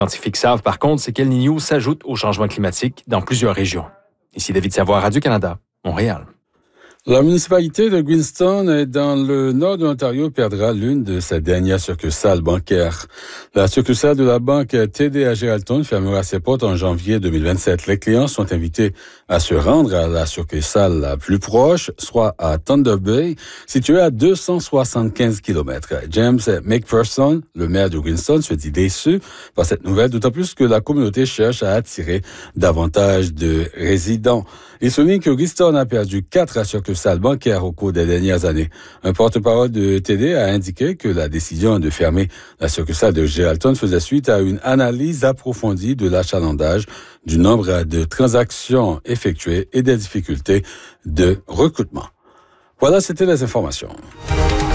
scientifiques savent par contre, c'est qu'El Niño s'ajoute au changement climatique dans plusieurs régions. Ici David Savoie, Radio-Canada, Montréal. La municipalité de Greenstone, dans le nord de l'Ontario, perdra l'une de ses dernières succursales bancaires. La succursale de la banque TD à Geraldton fermera ses portes en janvier 2027. Les clients sont invités à se rendre à la succursale la plus proche, soit à Thunder Bay, située à 275 km. James McPherson, le maire de Greenstone, se dit déçu par cette nouvelle, d'autant plus que la communauté cherche à attirer davantage de résidents. Il souligne que Greenstone a perdu 4 succursales bancaires au cours des dernières années. Un porte-parole de TD a indiqué que la décision de fermer la succursale de Geraldton faisait suite à une analyse approfondie de l'achalandage, du nombre de transactions effectuées et des difficultés de recrutement. Voilà, c'était les informations.